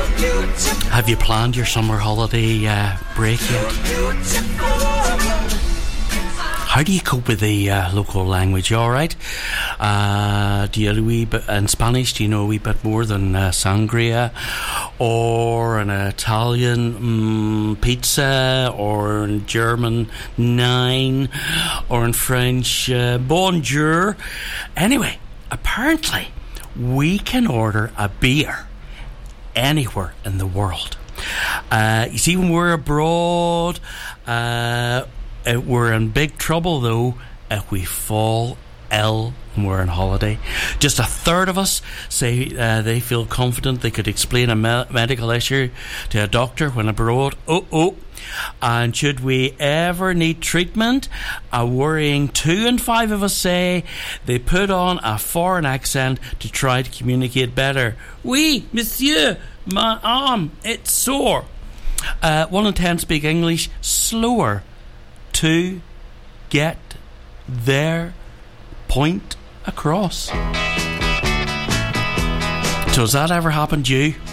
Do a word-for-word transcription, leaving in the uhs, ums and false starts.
Have you planned your summer holiday uh, break yet? How do you cope with the uh, local language? You all right? Uh, do you know a wee bit in Spanish? Do you know a wee bit more than uh, sangria, or an Italian mm, pizza, or in German nine, or in French uh, bonjour? Anyway, apparently we can order a beer anywhere in the world. Uh, you see, when we're abroad, uh, we're in big trouble though if we fall ill when we're on holiday. Just a third of us say uh, they feel confident they could explain a me- medical issue to a doctor when abroad. Oh, oh. And should we ever need treatment, a worrying two in five of us say they put on a foreign accent to try to communicate better. Oui, monsieur, my arm, it's sore. Uh, one in ten speak English slower to get their point across. So has that ever happened to you?